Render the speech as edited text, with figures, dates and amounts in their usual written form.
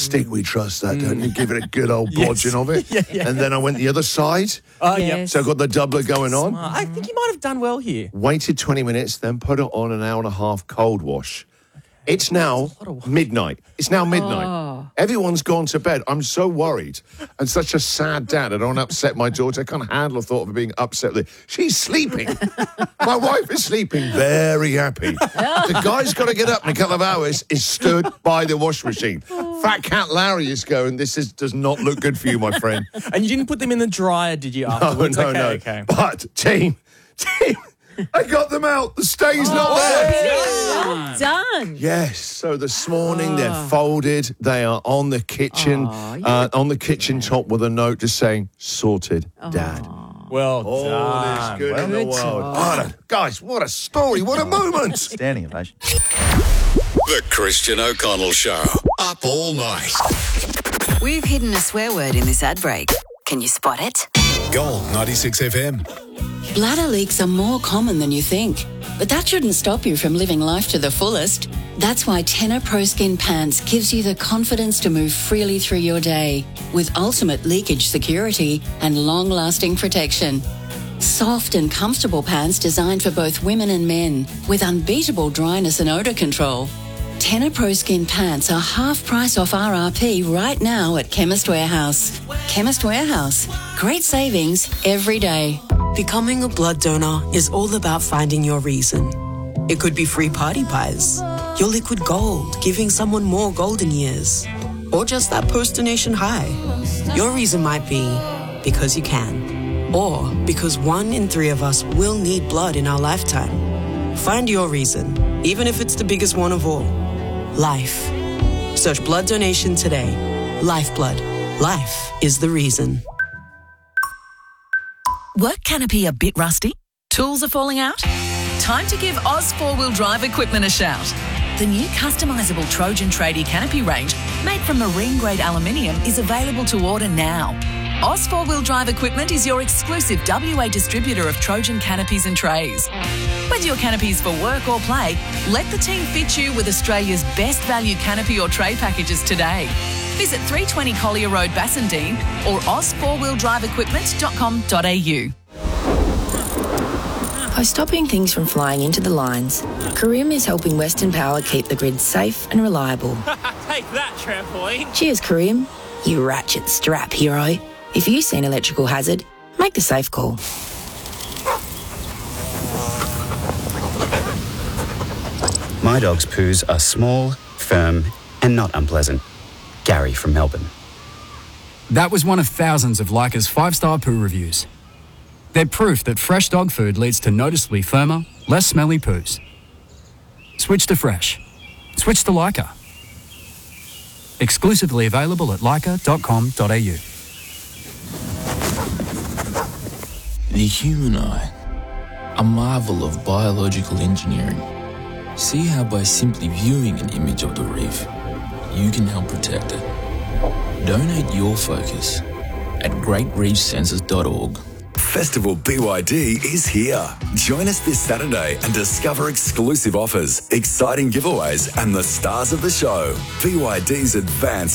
stick, we trust that, don't you? Give it a good old bodging of it. And then I went the other side. Oh, yeah. So I got the doubler going on. I think you might have done well here. Waited 20 minutes, then put it on an hour and a half cold wash. It's now midnight. It's now midnight. Oh. Everyone's gone to bed. I'm so worried. I'm such a sad dad. I don't want to upset my daughter. I can't handle the thought of her being upset with it. She's sleeping. My wife is sleeping, very happy. The guy's got to get up in a couple of hours, is stood by the washing machine. Fat Cat Larry is going, does not look good for you, my friend. And you didn't put them in the dryer, did you, afterwards? No. Okay. But, team, I got them out. The stay's not there. Well done. Yes. So this morning they're folded. They are on the kitchen, on the kitchen top with a note just saying, sorted, Dad. Well All done. is good in the world. Guys, what a story. What a moment. Standing ovation. The Christian O'Connell Show. Up all night. We've hidden a swear word in this ad break. Can you spot it? Gold 96 FM. Bladder leaks are more common than you think, but that shouldn't stop you from living life to the fullest. That's why Tenor Pro Skin Pants gives you the confidence to move freely through your day with ultimate leakage security and long-lasting protection. Soft and comfortable pants designed for both women and men with unbeatable dryness and odour control. Tenor Pro Skin Pants are half price off RRP right now at Chemist Warehouse. Chemist Warehouse. Great savings every day. Becoming a blood donor is all about finding your reason. It could be free party pies, your liquid gold, giving someone more golden years, or just that post-donation high. Your reason might be because you can, or because 1 in 3 of us will need blood in our lifetime. Find your reason, even if it's the biggest one of all. Life. Search blood donation today. Lifeblood. Life is the reason. Work canopy a bit rusty? Tools are falling out? Time to give Oz 4-wheel drive equipment a shout. The new customisable Trojan Tradie canopy range, made from marine-grade aluminium, is available to order now. Oz 4-wheel drive equipment is your exclusive WA distributor of Trojan canopies and trays. Whether your canopies for work or play, let the team fit you with Australia's best value canopy or tray packages today. Visit 320 Collier Road, Bassendean or oz4wheeldriveequipment.com.au. By stopping things from flying into the lines, Carim is helping Western Power keep the grid safe and reliable. Take that, trampoline. Cheers, Carim. You ratchet strap hero. If you see an electrical hazard, make the safe call. My dog's poos are small, firm, and not unpleasant. Gary from Melbourne. That was one of thousands of Leica's 5-star poo reviews. They're proof that fresh dog food leads to noticeably firmer, less smelly poos. Switch to fresh. Switch to Leica. Exclusively available at leica.com.au. The human eye, a marvel of biological engineering. See how by simply viewing an image of the reef, you can help protect it. Donate your focus at greatreefsensors.org. Festival BYD is here. Join us this Saturday and discover exclusive offers, exciting giveaways, and the stars of the show. BYD's advanced